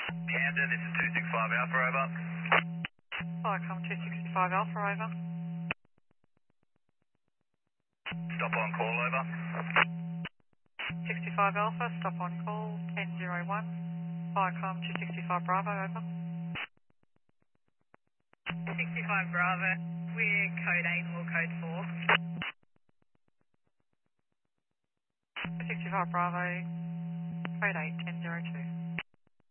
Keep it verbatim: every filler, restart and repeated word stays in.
Camden, this is two six five Alpha, over. Viacom two sixty-five Alpha, over. Stop on call, over. sixty-five Alpha, stop on call, ten zero one. Viacom two sixty-five Bravo, over. sixty-five Bravo, we're code eight or code four. sixty-five Bravo, code eight, ten zero two.